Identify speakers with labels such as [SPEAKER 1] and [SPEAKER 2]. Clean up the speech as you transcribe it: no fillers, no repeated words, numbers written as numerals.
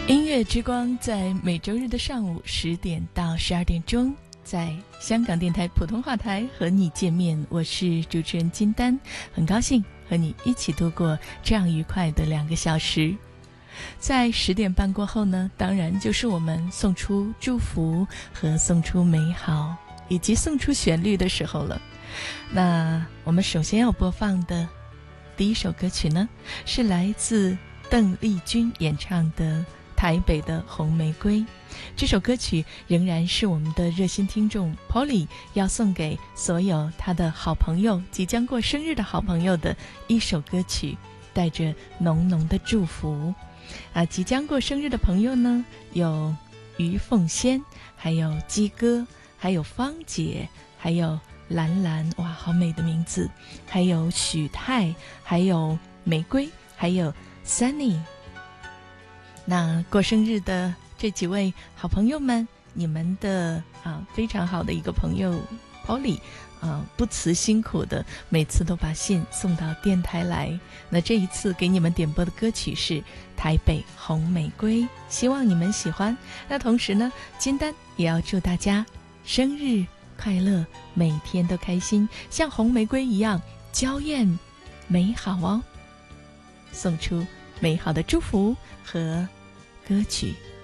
[SPEAKER 1] 音乐之光在每周日的上午10点到12点钟，在香港电台普通话台和你见面。我是主持人金丹，很高兴和你一起度过这样愉快的2个小时。在10点半过后呢，当然就是我们送出祝福和送出美好以及送出旋律的时候了。那我们首先要播放的第一首歌曲呢，是来自邓丽君演唱的台北的红玫瑰。这首歌曲仍然是我们的热心听众 Polly 要送给所有他的好朋友，即将过生日的好朋友的一首歌曲，带着浓浓的祝福。即将过生日的朋友呢，有于凤仙，还有鸡哥，还有芳姐，还有兰兰，哇，好美的名字，还有许泰，还有玫瑰，还有 Sunny。那过生日的这几位好朋友们，你们的非常好的一个朋友 Polly 不辞辛苦的每次都把信送到电台来。那这一次给你们点播的歌曲是台北红玫瑰，希望你们喜欢。那同时呢，金丹也要祝大家生日快乐，每天都开心，像红玫瑰一样娇艳美好哦。送出美好的祝福和歌曲。